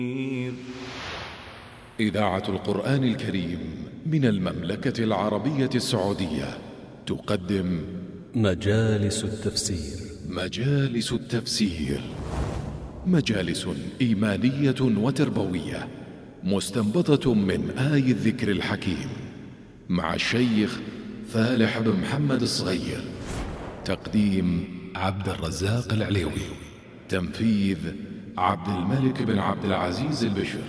إذاعة القرآن الكريم من المملكة العربية السعودية تقدم مجالس التفسير. مجالس التفسير، مجالس إيمانية وتربوية مستنبطة من آي الذكر الحكيم، مع الشيخ فالح بن محمد الصغير. تقديم عبد الرزاق العليوي، تنفيذ عبد الملك بن عبد العزيز البشر.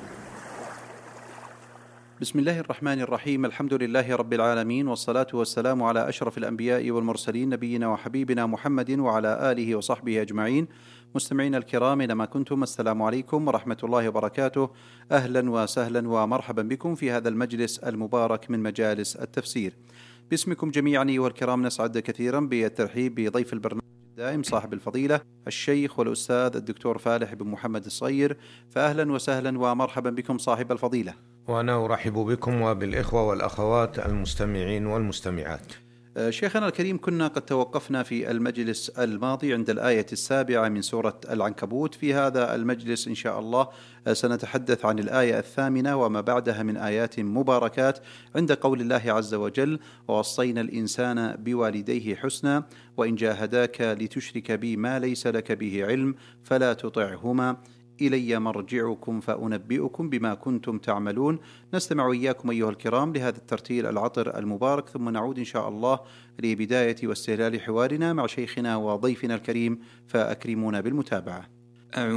بسم الله الرحمن الرحيم. الحمد لله رب العالمين، والصلاة والسلام على أشرف الأنبياء والمرسلين، نبينا وحبيبنا محمد وعلى آله وصحبه أجمعين. مستمعين الكرام، إنما كنتم، السلام عليكم ورحمة الله وبركاته. أهلا وسهلا ومرحبا بكم في هذا المجلس المبارك من مجالس التفسير. باسمكم جميعا أيها الكرام نسعد كثيرا بالترحيب بضيف البرنامج الدائم صاحب الفضيلة الشيخ والأستاذ الدكتور فالح بن محمد الصغير. فأهلا وسهلا ومرحبا بكم صاحب الفضيلة. وأنا أرحب بكم وبالإخوة والأخوات المستمعين والمستمعات. شيخنا الكريم، كنا قد توقفنا في المجلس الماضي عند الآية 7 من سورة العنكبوت. في هذا المجلس إن شاء الله سنتحدث عن الآية 8 وما بعدها من آيات مباركات، عند قول الله عز وجل: ووصينا الإنسان بوالديه حسنا وإن جاهداك لتشرك بي ما ليس لك به علم فلا تطعهما إلي مرجعكم فأنبئكم بما كنتم تعملون. نستمع إياكم أيها الكرام لهذا الترتيل العطر المبارك، ثم نعود إن شاء الله لبداية واستهلال حوارنا مع شيخنا وضيفنا الكريم، فأكرمونا بالمتابعة.